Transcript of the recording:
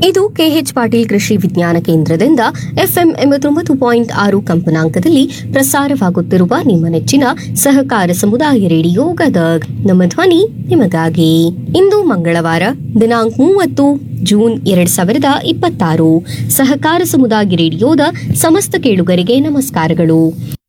ಇದು ಕೆಎಚ್ ಪಾಟೀಲ್ ಕೃಷಿ ವಿಜ್ಞಾನ ಕೇಂದ್ರದಿಂದ ಎಫ್ಎಂ 89.6 ಕಂಪನಾಂಕದಲ್ಲಿ ಪ್ರಸಾರವಾಗುತ್ತಿರುವ ನಿಮ್ಮ ನೆಚ್ಚಿನ ಸಹಕಾರ ಸಮುದಾಯ ರೇಡಿಯೋ ಗದಗ್. ನಮ್ಮ ಧ್ವನಿ ನಿಮಗಾಗಿ. ಇಂದು ಮಂಗಳವಾರ ದಿನಾಂಕ 30 ಜೂನ್ 2026. ಸಹಕಾರ ಸಮುದಾಯ ರೇಡಿಯೋದ ಸಮಸ್ತ ಕೇಳುಗರಿಗೆ ನಮಸ್ಕಾರಗಳು.